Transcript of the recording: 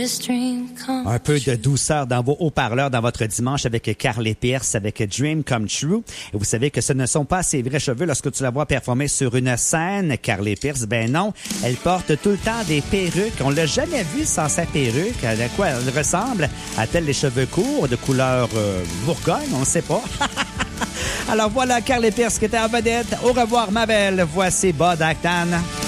Un peu de douceur dans vos haut-parleurs dans votre dimanche avec Carly Pearce, avec Dream Come True. Et vous savez que ce ne sont pas ses vrais cheveux lorsque tu la vois performer sur une scène, Carly Pearce. Ben non, elle porte tout le temps des perruques. On l'a jamais vue sans sa perruque. À quoi elle ressemble? A-t-elle les cheveux courts de couleur Bourgogne? On ne sait pas. Alors voilà Carly Pearce qui était en vedette. Au revoir ma belle. Voici Bud Acton.